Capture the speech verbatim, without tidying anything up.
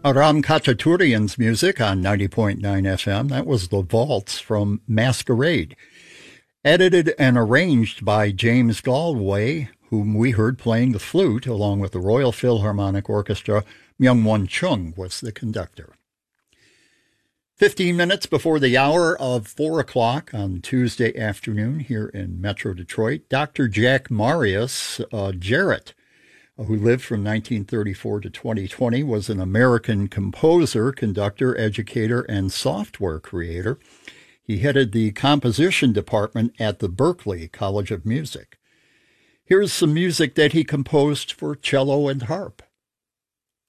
Aram Khachaturian's music on ninety point nine F M. That was The Vaults from Masquerade. Edited and arranged by James Galway, whom we heard playing the flute, along with the Royal Philharmonic Orchestra. Myung-Whun Chung was the conductor. Fifteen minutes before the hour of four o'clock on Tuesday afternoon here in Metro Detroit, Doctor Jack Marius uh, Jarrett, who lived from nineteen thirty-four to twenty twenty, was an American composer, conductor, educator, and software creator. He headed the composition department at the Berklee College of Music. Here's some music that he composed for cello and harp.